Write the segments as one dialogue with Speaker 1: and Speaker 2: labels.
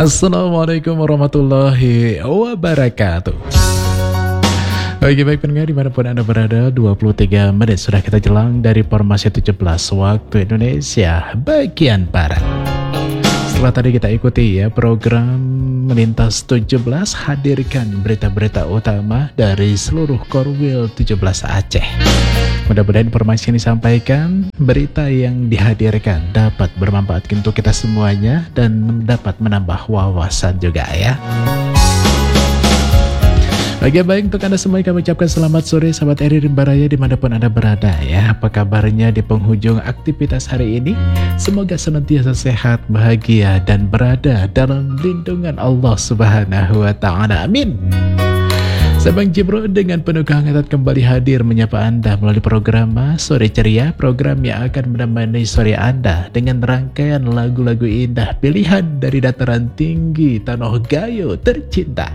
Speaker 1: Assalamualaikum warahmatullahi wabarakatuh. Oke, baik pendengar dimanapun Anda berada, 23 menit sudah kita jelang dari formasi 17 waktu Indonesia bagian Barat. Setelah tadi kita ikuti ya program Melintas 17, hadirkan berita-berita utama dari seluruh Korwil 17 Aceh. Mudah-mudahan informasi yang disampaikan, berita yang dihadirkan dapat bermanfaat untuk kita semuanya dan dapat menambah wawasan juga ya. Oke, baik, untuk Anda semua kami ucapkan selamat sore sahabat Eri Rimbaraya dimanapun Anda berada ya. Apa kabarnya di penghujung aktivitas hari ini? Semoga senantiasa sehat, bahagia, dan berada dalam lindungan Allah Subhanahu wa Ta'ala. Amin. Saya Bang Jibro dengan penuh kehangatan kembali hadir menyapa Anda melalui program Sore Ceria, program yang akan menemani sore Anda dengan rangkaian lagu-lagu indah pilihan dari dataran tinggi Tanah Gayo tercinta.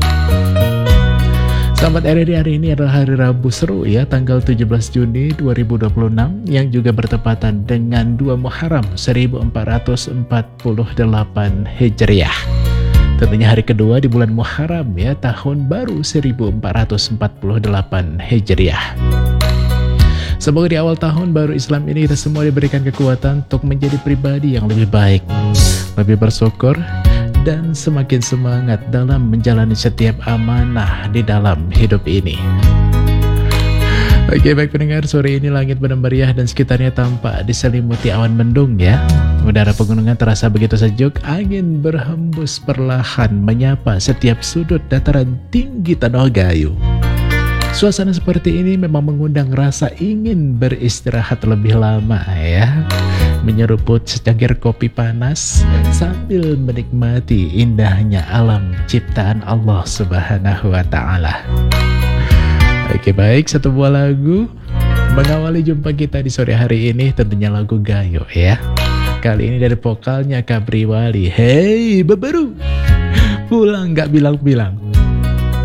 Speaker 1: Selamat hari ini adalah hari Rabu seru ya, tanggal 17 Juni 2026 yang juga bertepatan dengan 2 Muharram 1448 Hijriah. Tentunya hari kedua di bulan Muharram ya, tahun baru 1448 Hijriah. Semoga di awal tahun baru Islam ini kita semua diberikan kekuatan untuk menjadi pribadi yang lebih baik, lebih bersyukur, dan semakin semangat dalam menjalani setiap amanah di dalam hidup ini. Oke, baik pendengar, sore ini langit bermeriah dan sekitarnya tampak diselimuti awan mendung ya. Udara pegunungan terasa begitu sejuk, angin berhembus perlahan menyapa setiap sudut dataran tinggi Tanah Gayo. Suasana seperti ini memang mengundang rasa ingin beristirahat lebih lama ya. Menyeruput secangkir kopi panas sambil menikmati indahnya alam ciptaan Allah Subhanahu wa Ta'ala. Oke, baik, satu buah lagu mengawali jumpa kita di sore hari ini, tentunya lagu Gayo ya. Kali ini dari vokalnya Kabri Wali. Hey beberu, pulang gak bilang-bilang.